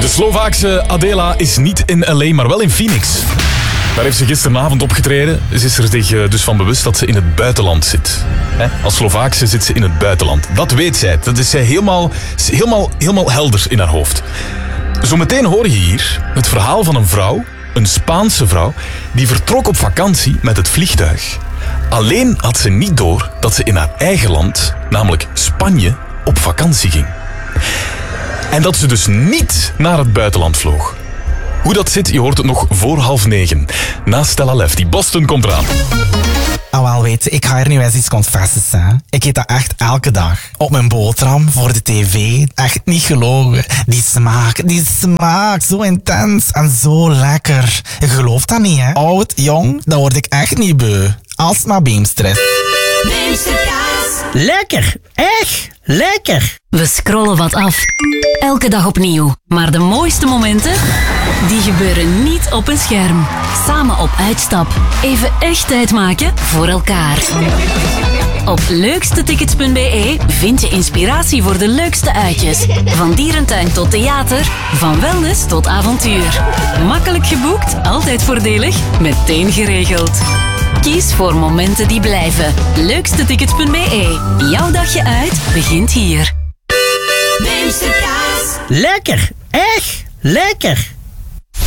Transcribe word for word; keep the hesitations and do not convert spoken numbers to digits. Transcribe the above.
De Slovaakse Adela is niet in L A, maar wel in Phoenix. Daar heeft ze gisteravond opgetreden. Ze is er zich dus van bewust dat ze in het buitenland zit. Als Slovaakse zit ze in het buitenland. Dat weet zij. Dat is zij helemaal, helemaal, helemaal helder in haar hoofd. Zometeen hoor je hier het verhaal van een vrouw, een Spaanse vrouw, die vertrok op vakantie met het vliegtuig. Alleen had ze niet door dat ze in haar eigen land, namelijk Spanje, op vakantie ging. En dat ze dus niet naar het buitenland vloog. Hoe dat zit, je hoort het nog voor half negen. Na Stella Lef, die Boston komt eraan. Ah, wel weet, ik ga er nu eens iets confessen. Hè. Ik eet dat echt elke dag. Op mijn boterham, voor de tv. Echt niet gelogen. Die smaak, die smaak. Zo intens en zo lekker. Je gelooft dat niet, hè? Oud, jong, dat word ik echt niet beu. Alsmaar Beemster. Beemsterkaas. Lekker, echt lekker. We scrollen wat af. Elke dag opnieuw. Maar de mooiste momenten, die gebeuren niet op een scherm. Samen op uitstap. Even echt tijd maken voor elkaar. Op leukstetickets punt b e vind je inspiratie voor de leukste uitjes. Van dierentuin tot theater, van wellness tot avontuur. Makkelijk geboekt, altijd voordelig, meteen geregeld. Kies voor momenten die blijven. leukstetickets punt b e. Jouw dagje uit begint hier. Beemsterkaas. Lekker, echt lekker.